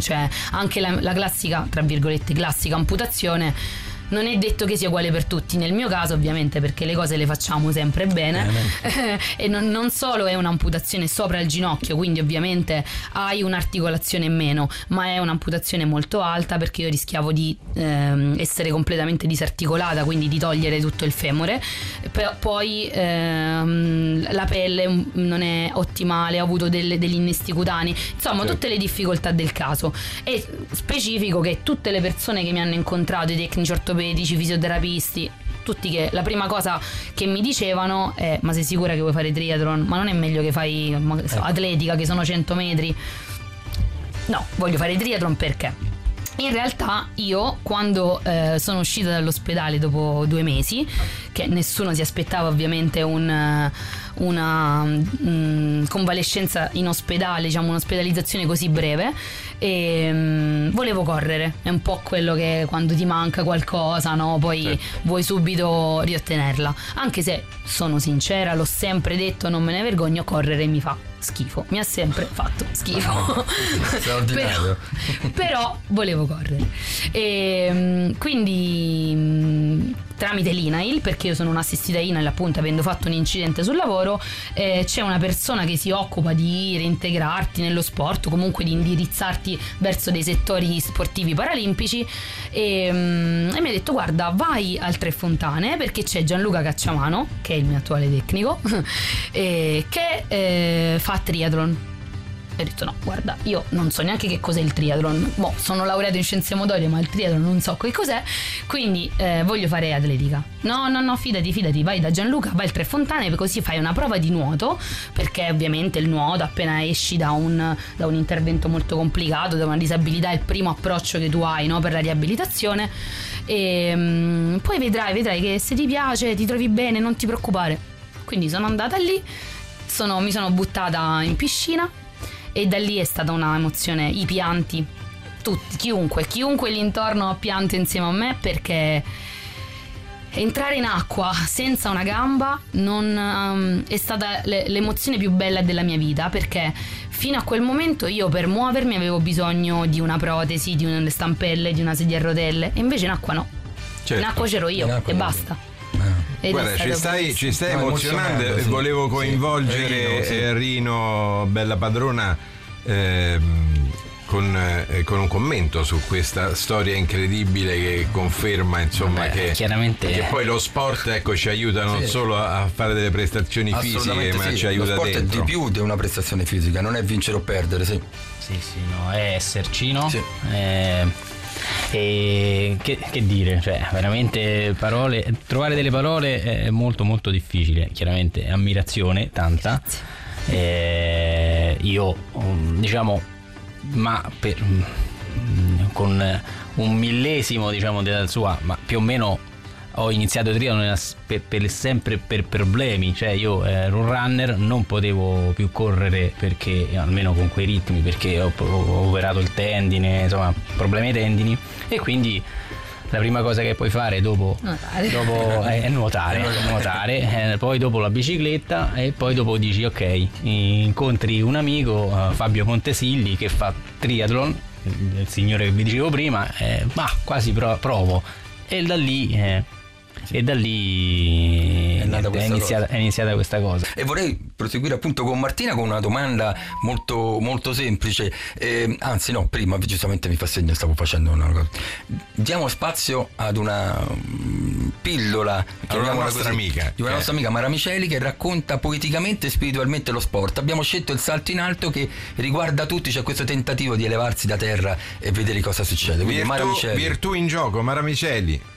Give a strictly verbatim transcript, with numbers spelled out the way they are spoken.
cioè anche la, la classica, tra virgolette, classica amputazione non è detto che sia uguale per tutti. Nel mio caso ovviamente, perché le cose le facciamo sempre bene, eh, e non, non solo è un'amputazione sopra il ginocchio, quindi ovviamente hai un'articolazione in meno, ma è un'amputazione molto alta, perché io rischiavo di ehm, essere completamente disarticolata, quindi di togliere tutto il femore. P- poi ehm, la pelle non è ottimale, ho avuto delle, degli innesti cutanei, insomma certo. Tutte le difficoltà del caso. E specifico che tutte le persone che mi hanno incontrato, i tecnici ortopedici, fisioterapisti, tutti, che la prima cosa che mi dicevano è: ma sei sicura che vuoi fare triathlon? Ma non è meglio che fai ecco. atletica, che sono cento metri? No, voglio fare triathlon perché in realtà io quando eh, sono uscita dall'ospedale dopo due mesi, che nessuno si aspettava ovviamente un, una um, convalescenza in ospedale, diciamo un'ospedalizzazione così breve, e um, volevo correre. È un po' quello che quando ti manca qualcosa, no? Poi sì. vuoi subito riottenerla. Anche se sono sincera, l'ho sempre detto, non me ne vergogno, correre mi fa schifo, mi ha sempre fatto schifo. No, straordinario. però, però volevo correre, e quindi tramite l'I N A I L, perché io sono un'assistita I N A I L, appunto, avendo fatto un incidente sul lavoro, eh, c'è una persona che si occupa di reintegrarti nello sport, comunque di indirizzarti verso dei settori sportivi paralimpici, e, um, e mi ha detto: guarda, vai al Tre Fontane, perché c'è Gianluca Cacciamano, che è il mio attuale tecnico, eh, che eh, fa triathlon. E ho detto: no, guarda, io non so neanche che cos'è il triathlon. Boh, sono laureato in scienze motorie, ma il triathlon non so che cos'è, quindi eh, voglio fare atletica. No, no, no, fidati, fidati, vai da Gianluca, vai al Tre Fontane, così fai una prova di nuoto, perché ovviamente il nuoto, appena esci da un, da un intervento molto complicato, da una disabilità, è il primo approccio che tu hai, no, per la riabilitazione, e um, poi vedrai, vedrai che se ti piace, ti trovi bene, non ti preoccupare. Quindi sono andata lì, sono, mi sono buttata in piscina, e da lì è stata una emozione, i pianti, tutti, chiunque, chiunque lì intorno ha pianto insieme a me, perché entrare in acqua senza una gamba non, um, è stata le, l'emozione più bella della mia vita, perché fino a quel momento io per muovermi avevo bisogno di una protesi, di una stampelle, di una sedia a rotelle, e invece in acqua no, certo. In acqua c'ero io e basta. Ed Guarda, ci stai, ci stai no, emozionando, emozionando sì. Volevo coinvolgere sì. Rino, sì. Rino Bella Padrona ehm, con, eh, con un commento su questa storia incredibile che conferma, insomma, Beh, che, chiaramente che poi lo sport, ecco, ci aiuta non sì. solo a fare delle prestazioni fisiche, ma sì. ci aiuta lo sport dentro. È di più di una prestazione fisica, non è vincere o perdere, sì. Sì, sì, no, è esserci, no? Sì. Eh, e che, che dire, cioè veramente parole, trovare delle parole è molto molto difficile. Chiaramente ammirazione tanta, eh, io diciamo, ma per, con un millesimo, diciamo, della sua, ma più o meno ho iniziato triathlon per, per sempre per problemi, cioè io ero un runner, non potevo più correre, perché almeno con quei ritmi, perché ho, ho operato il tendine, insomma problemi ai tendini, e quindi la prima cosa che puoi fare dopo, nuotare. dopo è, è nuotare, nuotare eh, poi dopo la bicicletta, e poi dopo dici ok, incontri un amico, uh, Fabio Contesilli, che fa triathlon, il signore che vi dicevo prima, eh, ma quasi pro- provo, e da lì eh, e da lì è, è, iniziata, è iniziata questa cosa. E vorrei proseguire appunto con Martina con una domanda molto molto semplice, eh, anzi no, prima giustamente mi fa segno, stavo facendo una cosa. Diamo spazio ad una um, pillola che una nostra così, amica di una nostra amica Mara Miceli, che racconta poeticamente e spiritualmente lo sport. Abbiamo scelto il salto in alto, che riguarda tutti, c'è questo tentativo di elevarsi da terra e vedere cosa succede. Quindi virtù, Mara Miceli. Virtù in gioco, Mara Miceli.